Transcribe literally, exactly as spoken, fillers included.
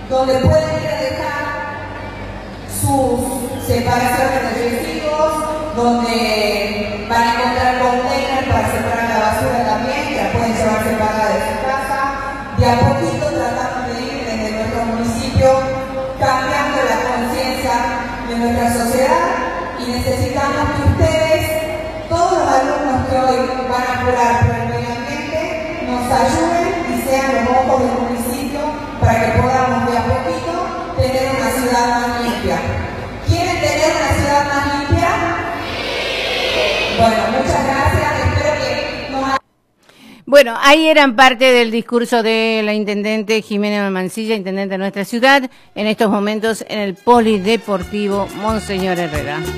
donde pueden ir a dejar sus separaciones de residuos, donde van a encontrar containers para separar la basura también, que la pueden llevar separada de su casa. De a poquito tratamos de ir desde nuestro municipio cambiando la conciencia de nuestra sociedad y necesitamos que ustedes, todos los alumnos que hoy van a jurar por el medio ambiente, nos ayuden y sean los ojos del municipio para que podamos de a poquito tener una ciudad más limpia. ¿Quieren tener una ciudad más limpia? Bueno, muchas gracias. Espero que nos... Bueno, ahí eran parte del discurso de la intendente Jimena Mancilla, intendente de nuestra ciudad, en estos momentos en el Polideportivo Monseñor Herrera.